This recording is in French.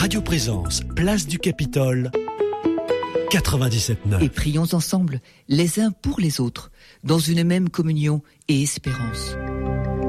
Radio Présence, place du Capitole, 97.9. Et prions ensemble, les uns pour les autres, dans une même communion et espérance.